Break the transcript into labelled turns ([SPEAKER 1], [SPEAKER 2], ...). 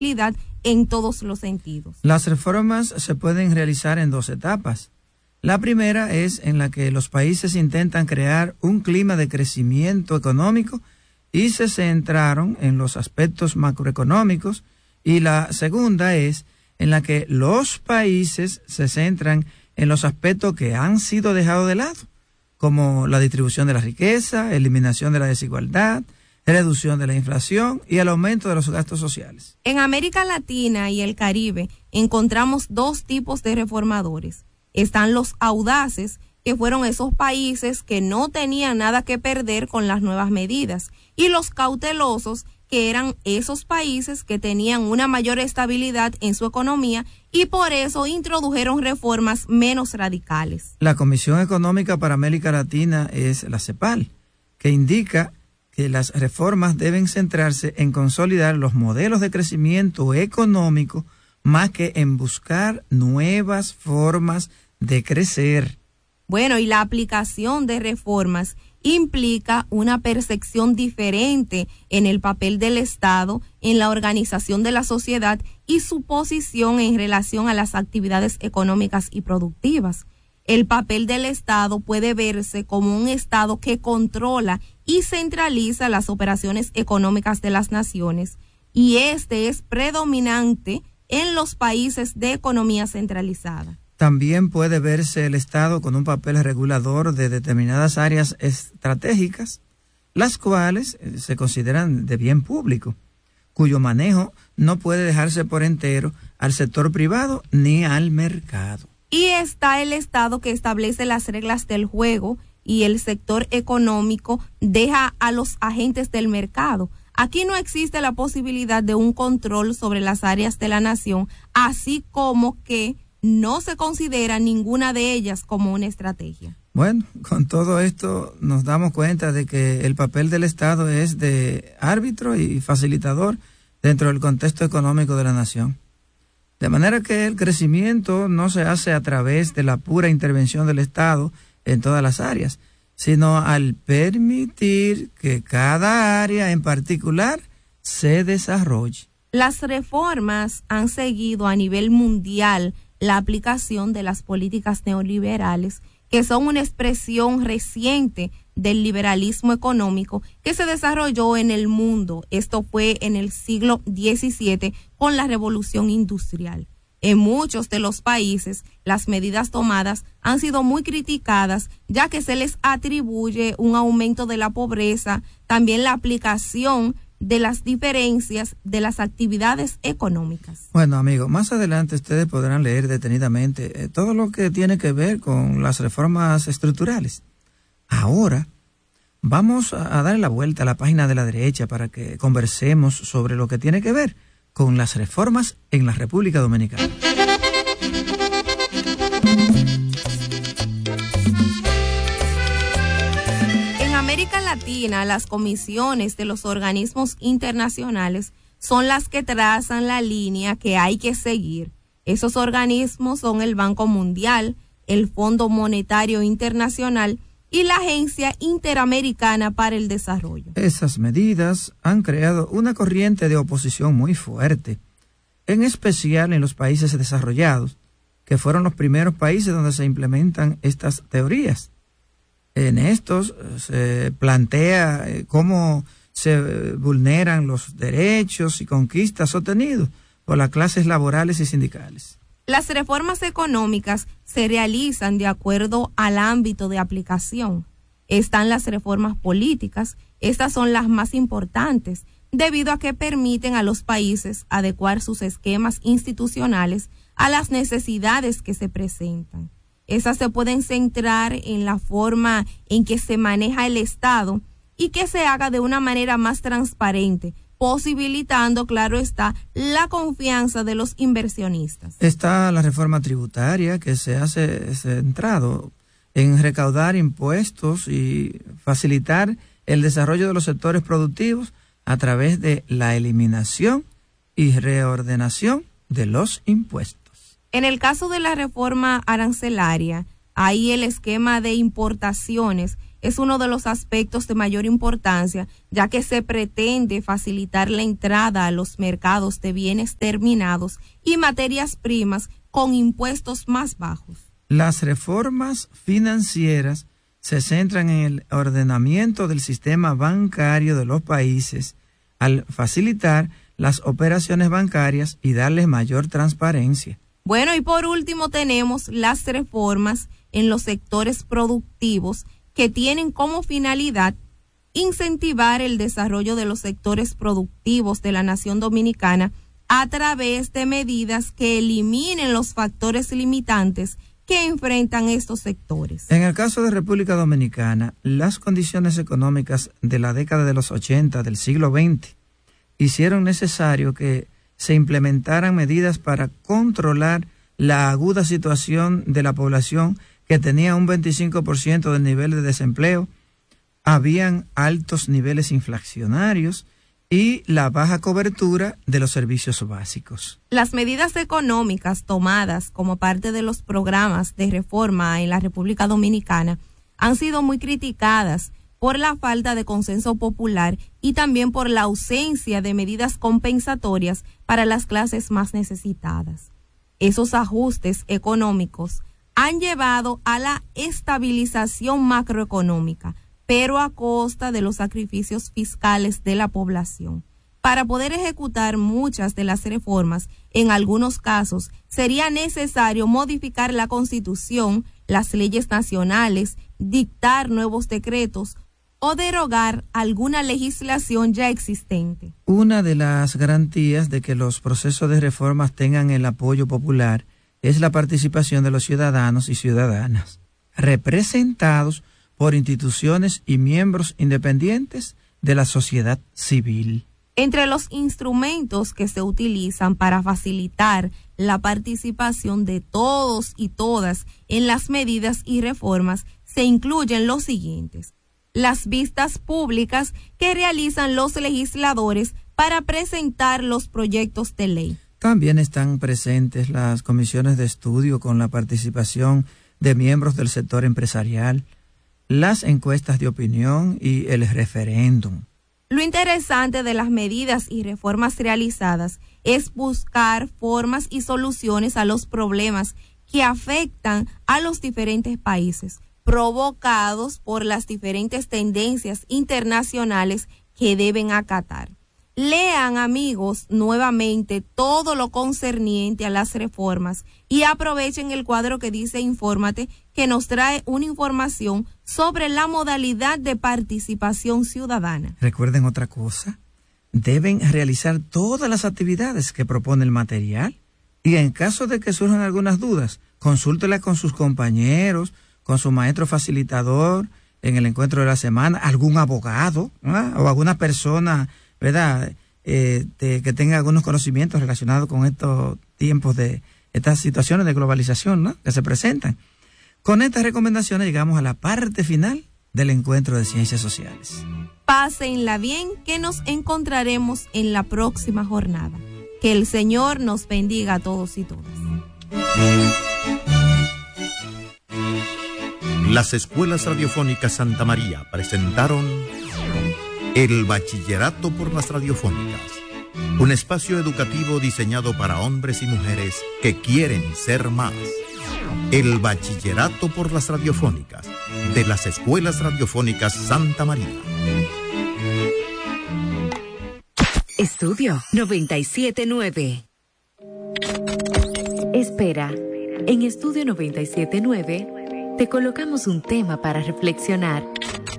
[SPEAKER 1] en todos los sentidos.
[SPEAKER 2] Las reformas se pueden realizar en 2 etapas. La primera es en la que los países intentan crear un clima de crecimiento económico y se centraron en los aspectos macroeconómicos, y la segunda es en la que los países se centran en los aspectos que han sido dejados de lado, como la distribución de la riqueza, eliminación de la desigualdad, reducción de la inflación y el aumento de los gastos sociales.
[SPEAKER 1] En América Latina y el Caribe encontramos 2 tipos de reformadores. Están los audaces, que fueron esos países que no tenían nada que perder con las nuevas medidas, y los cautelosos, que eran esos países que tenían una mayor estabilidad en su economía y por eso introdujeron reformas menos radicales.
[SPEAKER 2] La Comisión Económica para América Latina es la CEPAL, que indica que las reformas deben centrarse en consolidar los modelos de crecimiento económico más que en buscar nuevas formas de crecer.
[SPEAKER 1] Bueno, y la aplicación de reformas implica una percepción diferente en el papel del Estado, en la organización de la sociedad y su posición en relación a las actividades económicas y productivas. El papel del Estado puede verse como un Estado que controla y centraliza las operaciones económicas de las naciones, y este es predominante en los países de economía centralizada.
[SPEAKER 2] También puede verse el Estado con un papel regulador de determinadas áreas estratégicas, las cuales se consideran de bien público, cuyo manejo no puede dejarse por entero al sector privado ni al mercado.
[SPEAKER 1] Y está el Estado, que establece las reglas del juego, y el sector económico deja a los agentes del mercado. Aquí no existe la posibilidad de un control sobre las áreas de la nación, así como que no se considera ninguna de ellas como una estrategia.
[SPEAKER 2] Bueno, con todo esto nos damos cuenta de que el papel del Estado es de árbitro y facilitador dentro del contexto económico de la nación. De manera que el crecimiento no se hace a través de la pura intervención del Estado en todas las áreas, sino al permitir que cada área en particular se desarrolle.
[SPEAKER 1] Las reformas han seguido a nivel mundial la aplicación de las políticas neoliberales, que son una expresión reciente del liberalismo económico que se desarrolló en el mundo. Esto fue en el siglo XVII con la Revolución Industrial. En muchos de los países, las medidas tomadas han sido muy criticadas, ya que se les atribuye un aumento de la pobreza, también la aplicación de las diferencias de las actividades económicas.
[SPEAKER 2] Bueno, amigos, más adelante ustedes podrán leer detenidamente todo lo que tiene que ver con las reformas estructurales. Ahora vamos a dar la vuelta a la página de la derecha para que conversemos sobre lo que tiene que ver con las reformas en la República Dominicana.
[SPEAKER 1] En América Latina, las comisiones de los organismos internacionales son las que trazan la línea que hay que seguir. Esos organismos son el Banco Mundial, el Fondo Monetario Internacional y la Agencia Interamericana para el Desarrollo.
[SPEAKER 2] Esas medidas han creado una corriente de oposición muy fuerte, en especial en los países desarrollados, que fueron los primeros países donde se implementan estas teorías. En estos se plantea cómo se vulneran los derechos y conquistas obtenidos por las clases laborales y sindicales.
[SPEAKER 1] Las reformas económicas se realizan de acuerdo al ámbito de aplicación. Están las reformas políticas, estas son las más importantes, debido a que permiten a los países adecuar sus esquemas institucionales a las necesidades que se presentan. Esas se pueden centrar en la forma en que se maneja el Estado y que se haga de una manera más transparente, posibilitando, claro está, la confianza de los inversionistas.
[SPEAKER 2] Está la reforma tributaria, que se hace centrado en recaudar impuestos y facilitar el desarrollo de los sectores productivos a través de la eliminación y reordenación de los impuestos.
[SPEAKER 1] En el caso de la reforma arancelaria, ahí el esquema de importaciones es uno de los aspectos de mayor importancia, ya que se pretende facilitar la entrada a los mercados de bienes terminados y materias primas con impuestos más bajos.
[SPEAKER 2] Las reformas financieras se centran en el ordenamiento del sistema bancario de los países al facilitar las operaciones bancarias y darles mayor transparencia.
[SPEAKER 1] Bueno, y por último tenemos las reformas en los sectores productivos que tienen como finalidad incentivar el desarrollo de los sectores productivos de la nación dominicana a través de medidas que eliminen los factores limitantes que enfrentan estos sectores.
[SPEAKER 2] En el caso de República Dominicana, las condiciones económicas de la década de los 80 del siglo XX hicieron necesario que se implementaran medidas para controlar la aguda situación de la población que tenía un 25% del nivel de desempleo, habían altos niveles inflacionarios y la baja cobertura de los servicios básicos.
[SPEAKER 1] Las medidas económicas tomadas como parte de los programas de reforma en la República Dominicana han sido muy criticadas por la falta de consenso popular y también por la ausencia de medidas compensatorias para las clases más necesitadas. Esos ajustes económicos han llevado a la estabilización macroeconómica, pero a costa de los sacrificios fiscales de la población. Para poder ejecutar muchas de las reformas, en algunos casos, sería necesario modificar la Constitución, las leyes nacionales, dictar nuevos decretos o derogar alguna legislación ya existente.
[SPEAKER 2] Una de las garantías de que los procesos de reformas tengan el apoyo popular es la participación de los ciudadanos y ciudadanas, representados por instituciones y miembros independientes de la sociedad civil.
[SPEAKER 1] Entre los instrumentos que se utilizan para facilitar la participación de todos y todas en las medidas y reformas se incluyen los siguientes: las vistas públicas que realizan los legisladores para presentar los proyectos de ley.
[SPEAKER 2] También están presentes las comisiones de estudio con la participación de miembros del sector empresarial, las encuestas de opinión y el referéndum.
[SPEAKER 1] Lo interesante de las medidas y reformas realizadas es buscar formas y soluciones a los problemas que afectan a los diferentes países, provocados por las diferentes tendencias internacionales que deben acatar. Lean, amigos, nuevamente todo lo concerniente a las reformas y aprovechen el cuadro que dice Infórmate, que nos trae una información sobre la modalidad de participación ciudadana.
[SPEAKER 2] Recuerden otra cosa, deben realizar todas las actividades que propone el material y en caso de que surjan algunas dudas, consúltela con sus compañeros, con su maestro facilitador en el encuentro de la semana, algún abogado, ¿no? O alguna persona, ¿verdad? Que tenga algunos conocimientos relacionados con estos tiempos de estas situaciones de globalización, ¿no? Que se presentan. Con estas recomendaciones llegamos a la parte final del encuentro de ciencias sociales.
[SPEAKER 1] Pásenla bien, que nos encontraremos en la próxima jornada. Que el Señor nos bendiga a todos y todas.
[SPEAKER 3] Las escuelas radiofónicas Santa María presentaron El Bachillerato por las Radiofónicas, un espacio educativo diseñado para hombres y mujeres que quieren ser más. El Bachillerato por las Radiofónicas, de las escuelas radiofónicas Santa María.
[SPEAKER 4] Estudio 97.9. Espera, en Estudio 97.9 te colocamos un tema para reflexionar